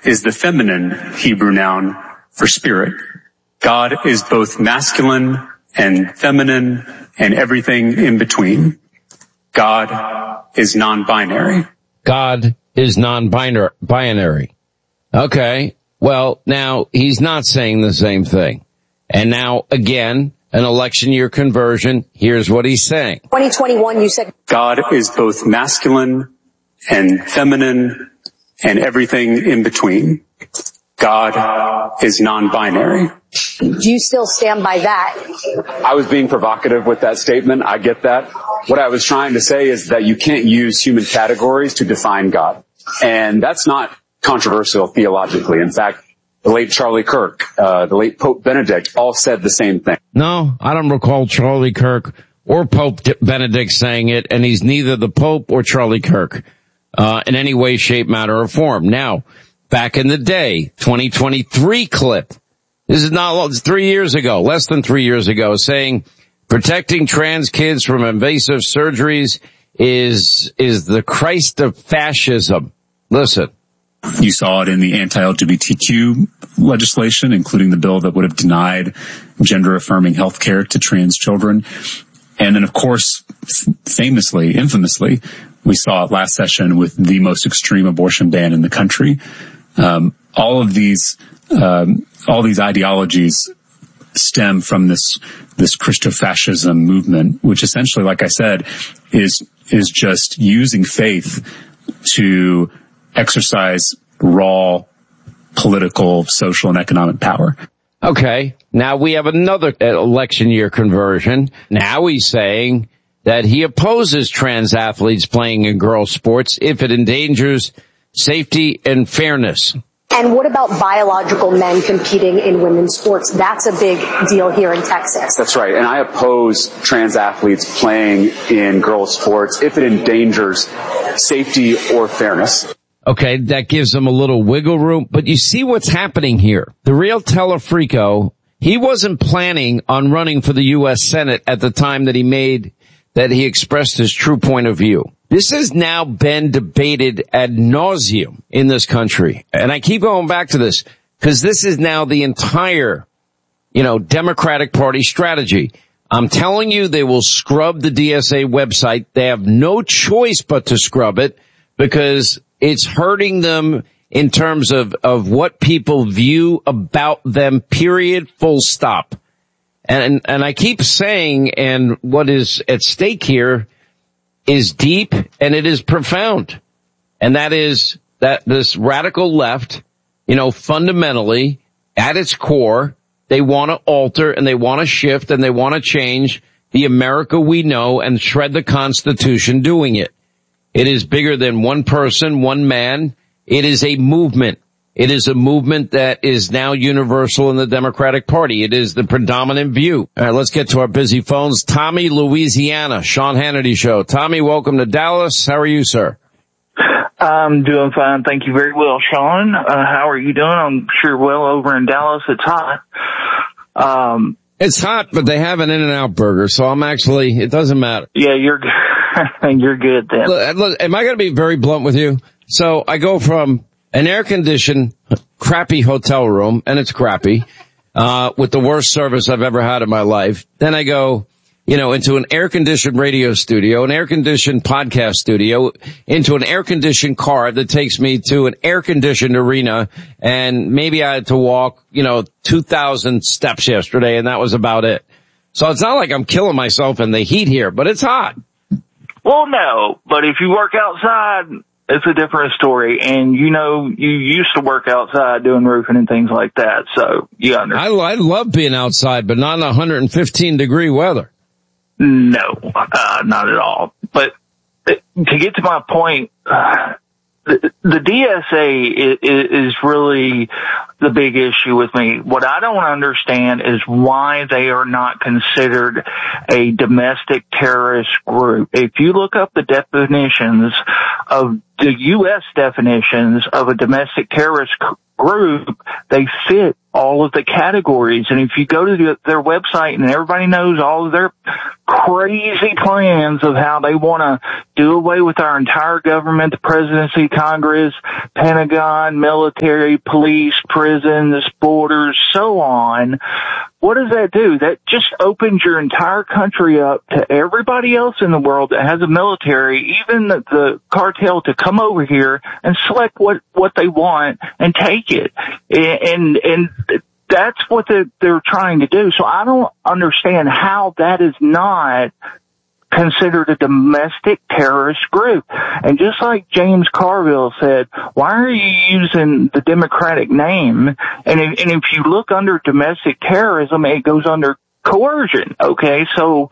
is the feminine Hebrew noun for spirit. God is both masculine and feminine and everything in between. God is non-binary. God is non-binary. Okay. Well, now he's not saying the same thing. And now again, an election year conversion. Here's what he's saying. 2021, you said God is both masculine and feminine and everything in between. God is non-binary. Do you still stand by that? I was being provocative with that statement. I get that. What I was trying to say is that you can't use human categories to define God. And that's not controversial theologically. In fact, the late Charlie Kirk, the late Pope Benedict all said the same thing. No, I don't recall Charlie Kirk or Pope Benedict saying it, and he's neither the Pope or Charlie Kirk in any way, shape, matter, or form. Now, back in the day, 2023 clip. This is not 3 years ago, less than 3 years ago, saying protecting trans kids from invasive surgeries is the Christ of fascism. Listen. You saw it in the anti-LGBTQ legislation, including the bill that would have denied gender-affirming health care to trans children. And then, of course, infamously, we saw it last session with the most extreme abortion ban in the country. All these ideologies stem from this Christofascism movement, which essentially, like I said, is just using faith to exercise raw political, social, and economic power. Okay, now we have another election year conversion. Now he's saying that he opposes trans athletes playing in girls' sports if it endangers safety and fairness. And what about biological men competing in women's sports? That's a big deal here in Texas. That's right. And I oppose trans athletes playing in girls' sports if it endangers safety or fairness. Okay, that gives them a little wiggle room. But you see what's happening here. The real Telefrico, he wasn't planning on running for the U.S. Senate at the time that he expressed his true point of view. This has now been debated ad nauseum in this country. And I keep going back to this because this is now the entire, Democratic Party strategy. I'm telling you, they will scrub the DSA website. They have no choice but to scrub it because it's hurting them in terms of what people view about them, period, full stop. And I keep saying, and what is at stake here is deep and it is profound. And that is that this radical left, fundamentally at its core, they want to alter and they want to shift and they want to change the America we know and shred the Constitution doing it. It is bigger than one person, one man. It is a movement. It is a movement that is now universal in the Democratic Party. It is the predominant view. All right, let's get to our busy phones. Tommy, Louisiana, Sean Hannity Show. Tommy, welcome to Dallas. How are you, sir? I'm doing fine. Thank you very well, Sean. How are you doing? I'm sure well over in Dallas. It's hot. It's hot, but they have an In-N-Out burger, so it doesn't matter. Yeah, you're good then. Look, am I going to be very blunt with you? So I go from an air-conditioned, crappy hotel room, and it's crappy, with the worst service I've ever had in my life. Then I go, into an air-conditioned radio studio, an air-conditioned podcast studio, into an air-conditioned car that takes me to an air-conditioned arena, and maybe I had to walk, 2,000 steps yesterday, and that was about it. So it's not like I'm killing myself in the heat here, but it's hot. Well, no, but if you work outside, it's a different story. And, you used to work outside doing roofing and things like that. So you understand. I love being outside, but not in 115-degree weather. No, not at all. But to get to my point, the DSA is really the big issue with me. What I don't understand is why they are not considered a domestic terrorist group. If you look up the definitions of the U.S. definitions of a domestic terrorist group, they fit all of the categories. And if you go to their website, and everybody knows all of their crazy plans of how they want to do away with our entire government, the presidency, Congress, Pentagon, military, police, prisons, borders, so on. What does that do? That just opens your entire country up to everybody else in the world that has a military, even the cartel, to come over here and select what they want and take it. And that's what they're trying to do. So I don't understand how that is not considered a domestic terrorist group. And just like James Carville said, why are you using the Democratic name? And if you look under domestic terrorism, it goes under coercion. Okay, so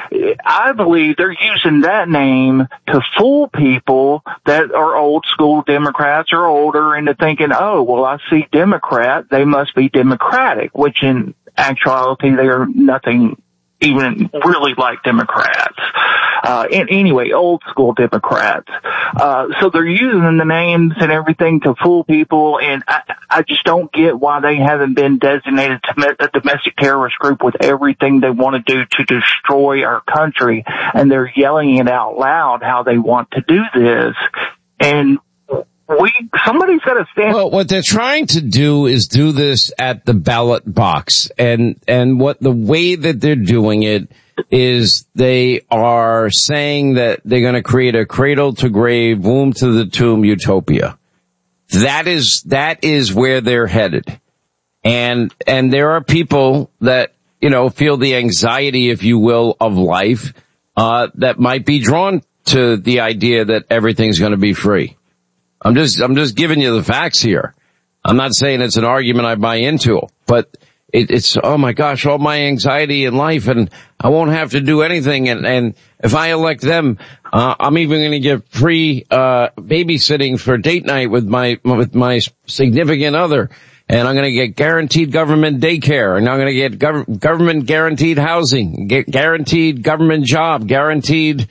I believe they're using that name to fool people that are old school Democrats or older into thinking, oh, well, I see Democrat, they must be Democratic, which in actuality they are nothing even really like Democrats. Anyway, old school Democrats. So they're using the names and everything to fool people, and I just don't get why they haven't been designated a domestic terrorist group with everything they want to do to destroy our country, and they're yelling it out loud how they want to do this. And somebody's got to stand. Well, what they're trying to do is do this at the ballot box, and what the way that they're doing it is they are saying that they're going to create a cradle to grave, womb to the tomb utopia. That is where they're headed. And there are people that, feel the anxiety, if you will, of life, that might be drawn to the idea that everything's going to be free. I'm just giving you the facts here. I'm not saying it's an argument I buy into, but it's, oh my gosh, all my anxiety in life, and I won't have to do anything. And if I elect them, I'm even going to get free, babysitting for date night with my significant other. And I'm going to get guaranteed government daycare, and I'm going to get government guaranteed housing, guaranteed government job, guaranteed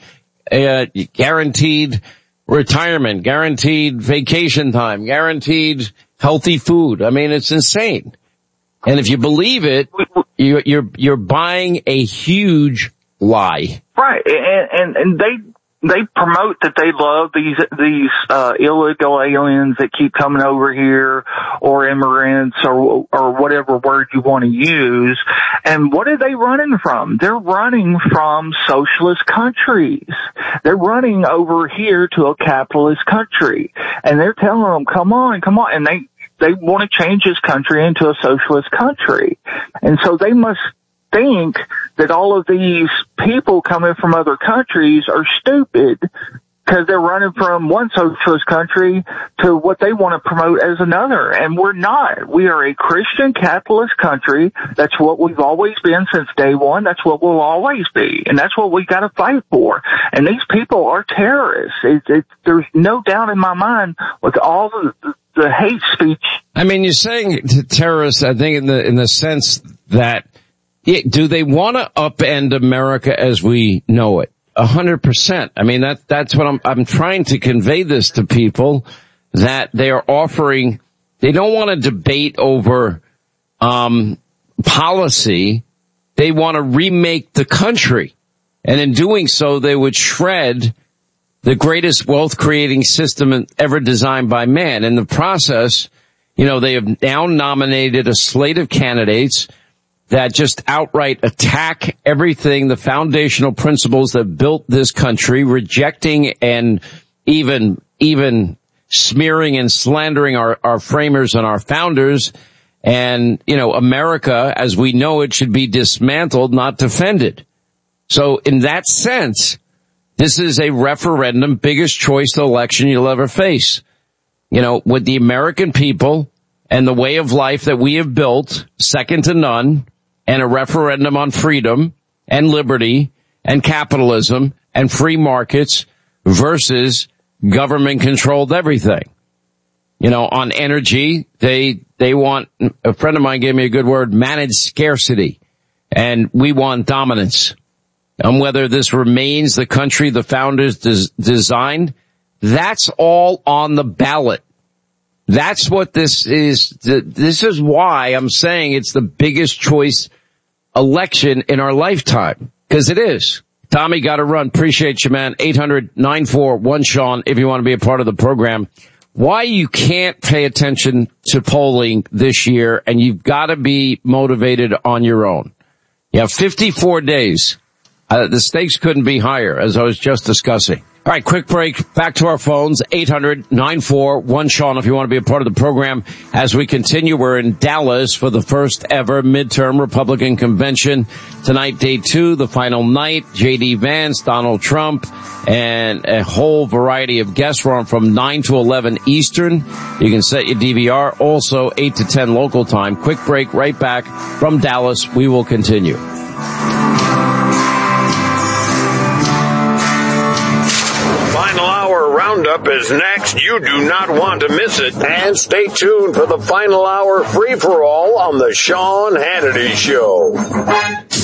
retirement, guaranteed vacation time, guaranteed healthy food. I mean, it's insane. And if you believe it, you're buying a huge lie. Right. And they promote that they love these illegal aliens that keep coming over here, or immigrants, or whatever word you want to use. And what are they running from? They're running from socialist countries. They're running over here to a capitalist country, and they're telling them, come on. And they want to change this country into a socialist country. And so they must think that all of these people coming from other countries are stupid because they're running from one socialist country to what they want to promote as another. And we're not. We are a Christian capitalist country. That's what we've always been since day one. That's what we'll always be. And that's what we got to fight for. And these people are terrorists. There's no doubt in my mind with all the hate speech. I mean, you're saying terrorists, I think, in the sense that, do they want to upend America as we know it? 100%. I mean, that's what I'm trying to convey this to people, that they are offering. They don't want to debate over policy. They want to remake the country, and in doing so, they would shred the greatest wealth creating system ever designed by man. In the process, they have now nominated a slate of candidates that just outright attack everything, the foundational principles that built this country, rejecting and even smearing and slandering our framers and our founders. And, America, as we know it, should be dismantled, not defended. So in that sense, this is a referendum, biggest choice election you'll ever face. With the American people and the way of life that we have built, second to none, and a referendum on freedom and liberty and capitalism and free markets versus government-controlled everything. On energy, they want, a friend of mine gave me a good word, managed scarcity, and we want dominance. And whether this remains the country the founders designed, That's all on the ballot. That's what this is. This is why I'm saying it's the biggest choice election in our lifetime. Because it is. Tommy, got to run. Appreciate you, man. 800-941-SEAN if you want to be a part of the program. Why you can't pay attention to polling this year, and you've got to be motivated on your own. You have 54 days. The stakes couldn't be higher, as I was just discussing. All right, quick break. Back to our phones, 800-941-SEAN if you want to be a part of the program. As we continue, we're in Dallas for the first ever midterm Republican convention. Tonight, day 2, the final night. J.D. Vance, Donald Trump, and a whole variety of guests. We're on from 9 to 11 Eastern. You can set your DVR. Also, 8 to 10 local time. Quick break, right back from Dallas. We will continue. Roundup is next. You do not want to miss it. And stay tuned for the final hour free-for-all on the Sean Hannity Show.